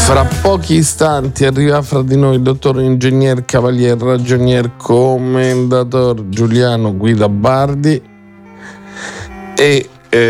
Fra pochi istanti arriva fra di noi il dottor ingegner cavalier ragionier commendator Giuliano Guida Bardi e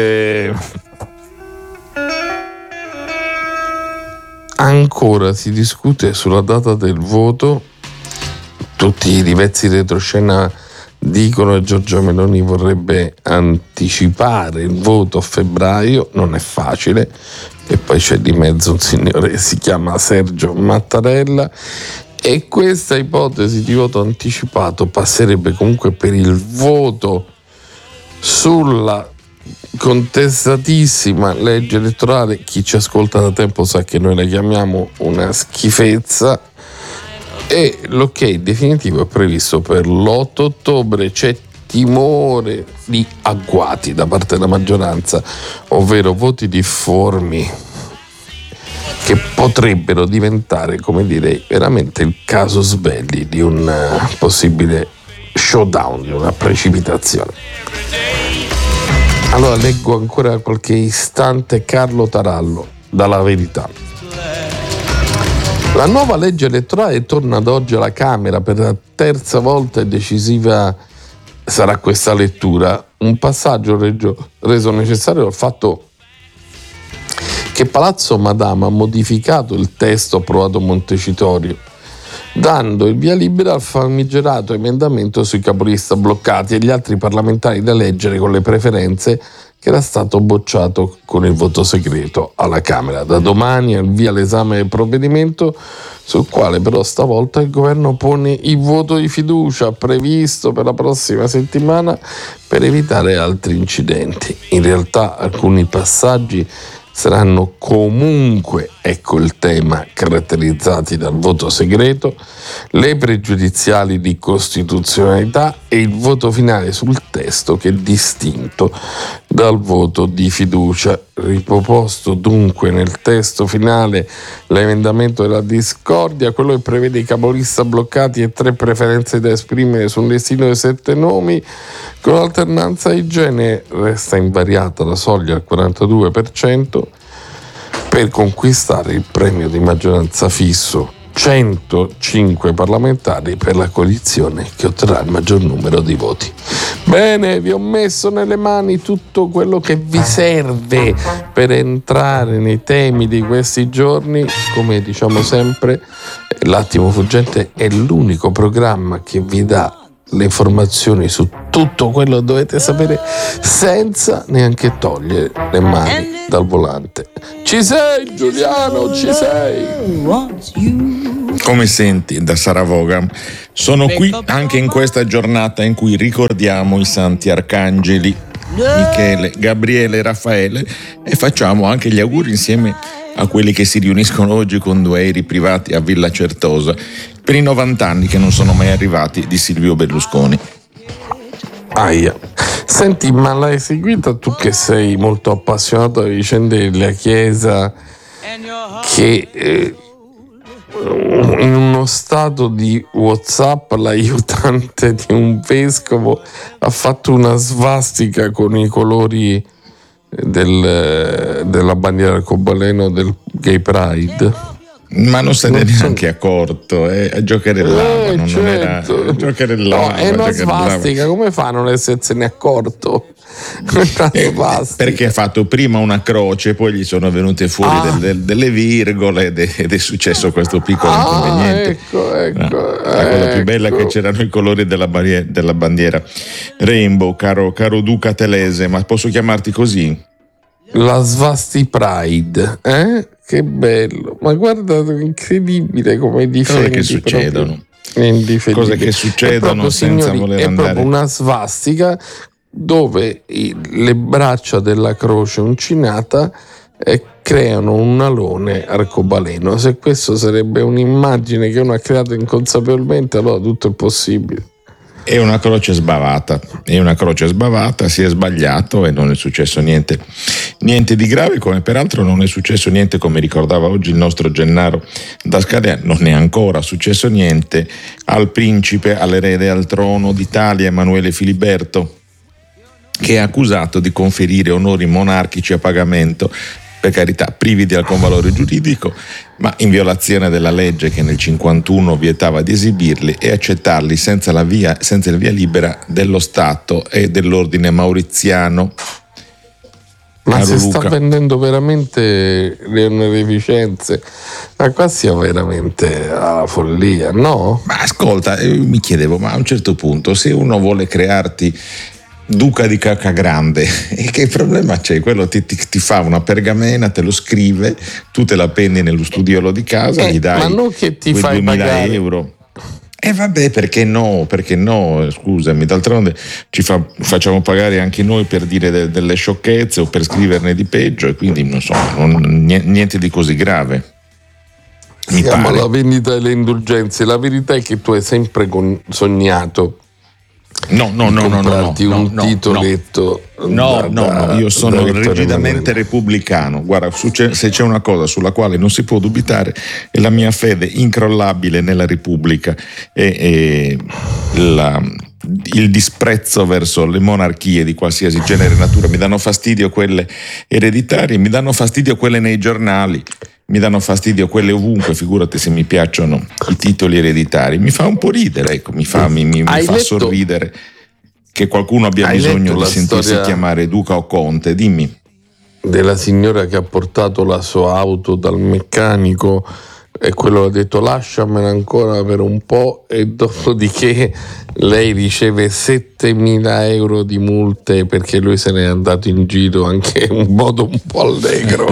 ancora si discute sulla data del voto. Tutti i pezzi retroscena dicono che Giorgia Meloni vorrebbe anticipare il voto a febbraio. Non è facile, e poi c'è di mezzo un signore che si chiama Sergio Mattarella, e questa ipotesi di voto anticipato passerebbe comunque per il voto sulla contestatissima legge elettorale. Chi ci ascolta da tempo sa che noi la chiamiamo una schifezza, e l'ok definitivo è previsto per l'8 ottobre. C'è timore di agguati da parte della maggioranza, ovvero voti difformi che potrebbero diventare, come dire, veramente il casus belli di un possibile showdown, di una precipitazione. Allora leggo ancora qualche istante Carlo Tarallo dalla Verità. La nuova legge elettorale torna ad oggi alla Camera per la terza volta e decisiva sarà questa lettura, un passaggio reso necessario dal fatto che Palazzo Madama ha modificato il testo approvato a Montecitorio, dando il via libera al famigerato emendamento sui capolista bloccati e gli altri parlamentari da eleggere con le preferenze, che era stato bocciato con il voto segreto alla Camera. Da domani è il via l'esame del provvedimento, sul quale però stavolta il governo pone il voto di fiducia previsto per la prossima settimana per evitare altri incidenti. In realtà alcuni passaggi saranno comunque, ecco il tema, caratterizzati dal voto segreto, le pregiudiziali di costituzionalità e il voto finale sul testo, che è distinto dal voto di fiducia. Riproposto dunque nel testo finale l'emendamento della discordia, quello che prevede i capolista bloccati e 3 preferenze da esprimere sul listino dei 7 nomi con alternanza di genere. Resta invariata la soglia al 42% per conquistare il premio di maggioranza fisso, 105 parlamentari per la coalizione che otterrà il maggior numero di voti. Bene, vi ho messo nelle mani tutto quello che vi serve per entrare nei temi di questi giorni. Come diciamo sempre, L'Attimo Fuggente è l'unico programma che vi dà le informazioni su tutto quello che dovete sapere senza neanche togliere le mani dal volante. Ci sei, Giuliano, ci sei? Come senti da Saravoga? Sono qui anche in questa giornata in cui ricordiamo i santi arcangeli Michele, Gabriele e Raffaele, e facciamo anche gli auguri insieme a quelli che si riuniscono oggi con 2 aerei privati a Villa Certosa per i 90 anni che non sono mai arrivati di Silvio Berlusconi. Aia. Senti, ma l'hai seguita tu che sei molto appassionato alle vicende della Chiesa, che in uno stato di WhatsApp l'aiutante di un vescovo ha fatto una svastica con i colori della bandiera arcobaleno del Gay Pride? Ma non se ne è neanche accorto, giocherellava, certo. non era giocherellava. No, è una svastica, come fa a non essersene accorto? Perché ha fatto prima una croce, poi gli sono venute fuori delle virgole ed è successo questo piccolo inconveniente. Ecco. La cosa più bella è che c'erano i colori della bandiera Rainbow, caro Duca Telese, ma posso chiamarti così? La Svasti Pride, Che bello, ma guarda, incredibile come difendi. Cose che succedono. Cose che succedono proprio, senza signori, voler è andare. È proprio una svastica dove le braccia della croce uncinata creano un alone arcobaleno. Se questo sarebbe un'immagine che uno ha creato inconsapevolmente, allora tutto è possibile. È una croce sbavata, si è sbagliato e non è successo niente di grave, come peraltro non è successo niente, come ricordava oggi il nostro Gennaro da Scalea, non è ancora successo niente al principe, all'erede al trono d'Italia Emanuele Filiberto, che è accusato di conferire onori monarchici a pagamento per carità, privi di alcun valore giuridico, ma in violazione della legge che nel 51 vietava di esibirli e accettarli senza il via libera dello Stato e dell'ordine mauriziano. Ma Caro si Luca, sta vendendo veramente le onorificenze? Ma qua siamo veramente alla follia, no? ma ascolta, mi chiedevo, ma a un certo punto, se uno vuole crearti Duca di Cacagrande, e che problema c'è? Quello ti fa una pergamena, te lo scrive, tu te la penni nello studiolo di casa, gli dai ma non che ti quei fai 2000 pagare. euro. E vabbè, perché no? Scusami, d'altronde facciamo pagare anche noi per dire delle sciocchezze o per scriverne di peggio, e quindi non so, niente di così grave. Mi Siamo pare. alla vendita delle indulgenze. La verità è che tu hai sempre sognato No, comprarti un titoletto. No, io sono rigidamente repubblicano. Guarda, se c'è una cosa sulla quale non si può dubitare è la mia fede incrollabile nella Repubblica e il disprezzo verso le monarchie di qualsiasi genere e natura. Mi danno fastidio quelle ereditarie, mi danno fastidio quelle nei giornali, mi danno fastidio quelle ovunque, figurati se mi piacciono i titoli ereditari. Mi fa un po' ridere, ecco, mi fa sorridere che qualcuno abbia bisogno di sentirsi chiamare duca o conte. Dimmi. Della signora che ha portato la sua auto dal meccanico e quello ha detto lasciamela ancora per un po', e dopodiché lei riceve 7.000 euro di multe perché lui se n'è andato in giro anche in modo un po' allegro.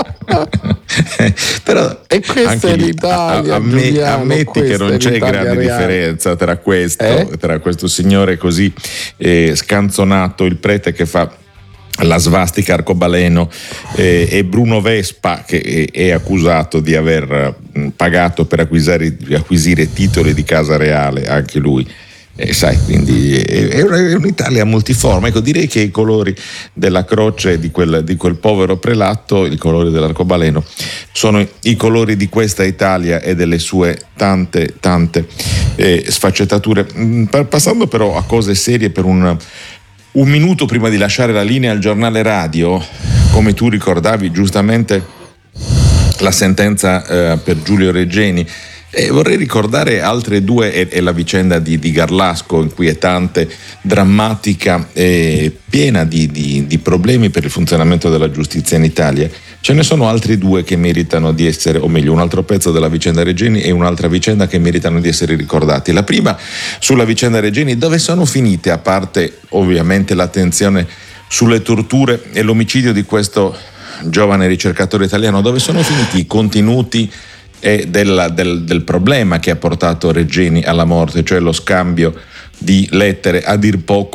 Però e questa è l'Italia, ammetti che non c'è grande differenza tra questo signore così scanzonato, il prete che fa la svastica arcobaleno, e Bruno Vespa che è accusato di aver pagato per acquisire titoli di casa reale, anche lui. Sai, quindi è un'Italia multiforme. Ecco, direi che i colori della croce di quel povero prelato, i colori dell'arcobaleno, sono i colori di questa Italia e delle sue tante sfaccettature. Passando però a cose serie per un minuto prima di lasciare la linea al giornale radio, come tu ricordavi giustamente la sentenza per Giulio Regeni. Vorrei ricordare altre due, e la vicenda di Garlasco, inquietante, drammatica e piena di problemi per il funzionamento della giustizia in Italia. Ce ne sono altri due che meritano di essere, o meglio, un altro pezzo della vicenda Regeni e un'altra vicenda che meritano di essere ricordati. La prima sulla vicenda Regeni: dove sono finite, a parte ovviamente l'attenzione sulle torture e l'omicidio di questo giovane ricercatore italiano, dove sono finiti i contenuti del problema che ha portato Regeni alla morte, cioè lo scambio di lettere a dir poco